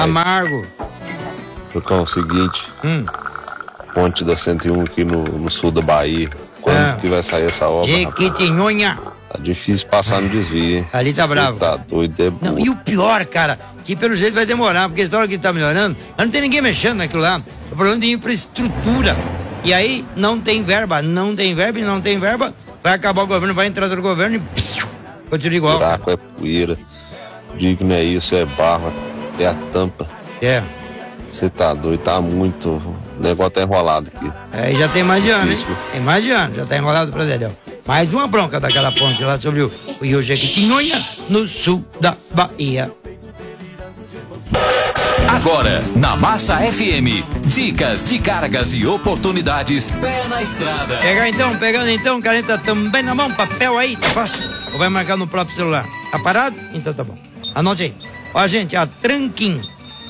Amargo. Porque é o seguinte, ponte da 101 aqui no sul da Bahia. Quando que vai sair essa obra? Jequitinhonha. Tá difícil passar no desvio, hein? Ali tá bravo. Tá doido, Não, e o pior, cara, que pelo jeito vai demorar, porque esse que tá melhorando, mas não tem ninguém mexendo naquilo lá. É problema de infraestrutura. E aí não tem verba, vai acabar o governo, vai entrar outro governo e continua igual. Buraco é poeira. Digo que não é isso, é barro, é a tampa. Você tá doido, tá muito. O negócio tá enrolado aqui. É, já tem mais de ano, hein? Tem mais de ano, já tá enrolado pra Dedéu. Mais uma bronca daquela ponte lá sobre o rio Jequitinhonha, no sul da Bahia. Agora, na Massa FM, dicas de cargas e oportunidades pé na estrada. Pegando então, caneta também na mão, papel aí, tá fácil? Ou vai marcar no próprio celular? Tá parado? Então tá bom. Anote aí. Ó, gente, a Transking,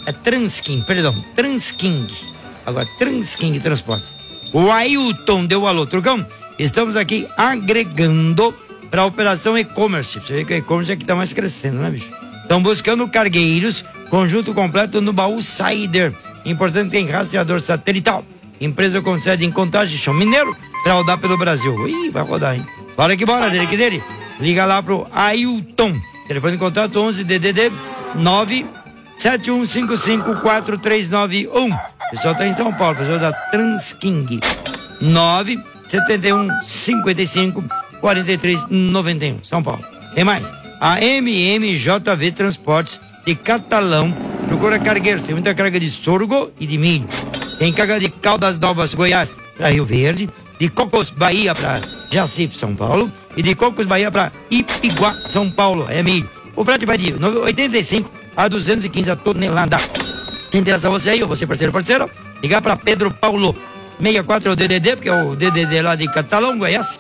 agora Transking Transportes. O Ailton deu alô, Trucão. Estamos aqui agregando para a operação e-commerce. Você vê que o e-commerce é que tá mais crescendo, né, bicho? Estão buscando cargueiros, conjunto completo no baú Sider. Importante que tem rastreador satelital. Empresa com sede em Contagem, Chão Mineiro, para rodar pelo Brasil. Ih, vai rodar, hein? Bora que bora, dele. Liga lá pro Ailton. Telefone de contato 11 DDD 971554391. O pessoal tá em São Paulo, pessoal da Transking. 971554391, São Paulo. Tem mais. A MMJV Transportes de Catalão procura cargueiros. Tem muita carga de sorgo e de milho. Tem carga de Caldas Novas, Goiás, para Rio Verde. De Cocos, Bahia, para Jacipe, São Paulo. E de Cocos, Bahia, para Ipiguá, São Paulo. É milho. O frete vai de 85 a 215 a tonelada. Se interessa você aí, ou você parceiro, ligar para Pedro Paulo. 64 é o DDD, porque é o DDD lá de Catalão, Goiás.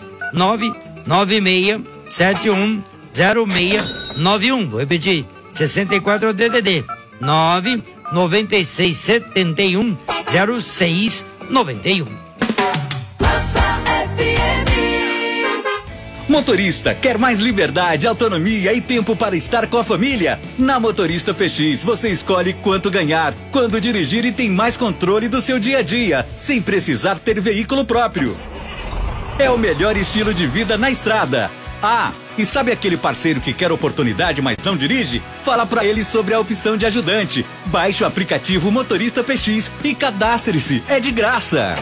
996710691. Vou repetir. 64 é o DDD. 996710691. Motorista, quer mais liberdade, autonomia e tempo para estar com a família? Na Motorista PX, você escolhe quanto ganhar, quando dirigir e tem mais controle do seu dia a dia, sem precisar ter veículo próprio. É o melhor estilo de vida na estrada. Ah, e sabe aquele parceiro que quer oportunidade, mas não dirige? Fala pra ele sobre a opção de ajudante. Baixe o aplicativo Motorista PX e cadastre-se. É de graça.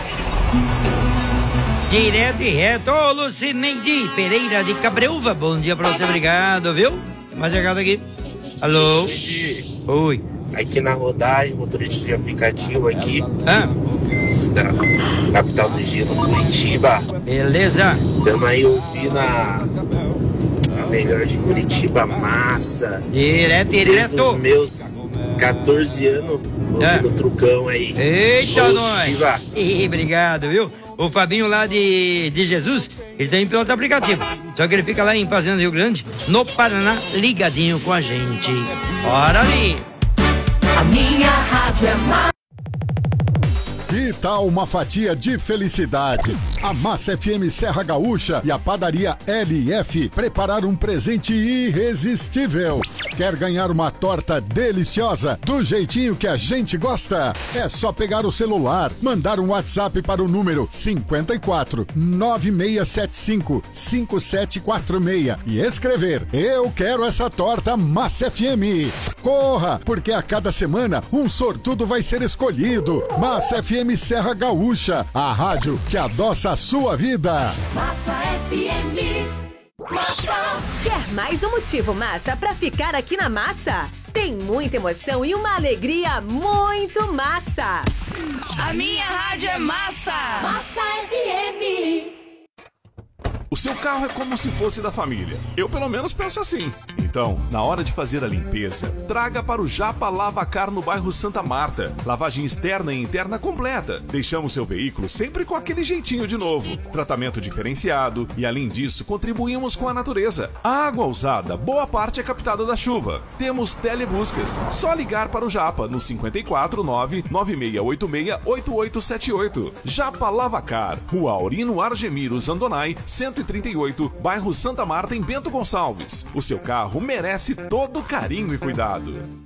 Direto e reto, ô Lucineide Pereira de Cabreúva. Bom dia pra você, obrigado, viu? Tem mais chegado aqui. Alô? Oi. Aqui na rodagem, motorista de aplicativo aqui. Da capital do gelo, Curitiba. Beleza. Estamos aí ouvindo a melhor de Curitiba, massa. Direto. Desde os meus 14 anos, ouvindo o Trucão aí. Eita, nós. Obrigado, viu? O Fabinho lá de Jesus, ele tem piloto aplicativo. Só que ele fica lá em Fazenda Rio Grande, no Paraná, ligadinho com a gente. Bora ali! A minha rádio é Que tal uma fatia de felicidade? A Massa FM Serra Gaúcha e a padaria LF prepararam um presente irresistível. Quer ganhar uma torta deliciosa do jeitinho que a gente gosta? É só pegar o celular, mandar um WhatsApp para o número 54 9675 5746 e escrever: eu quero essa torta Massa FM. Corra, porque a cada semana um sortudo vai ser escolhido. Massa FM Serra Gaúcha, a rádio que adoça a sua vida. Massa FM. Massa. Quer mais um motivo, Massa, pra ficar aqui na Massa? Tem muita emoção e uma alegria muito massa. A minha rádio é Massa. Massa FM. O seu carro é como se fosse da família. Eu, pelo menos, penso assim. Então, na hora de fazer a limpeza, traga para o Japa Lavacar no bairro Santa Marta. Lavagem externa e interna completa. Deixamos seu veículo sempre com aquele jeitinho de novo. Tratamento diferenciado e, além disso, contribuímos com a natureza. A água usada, boa parte é captada da chuva. Temos telebuscas. Só ligar para o Japa no 549-9686-8878. Japa Lavacar, Rua Aurino Argemiro Zandonai, 138, bairro Santa Marta, em Bento Gonçalves. O seu carro merece todo carinho e cuidado.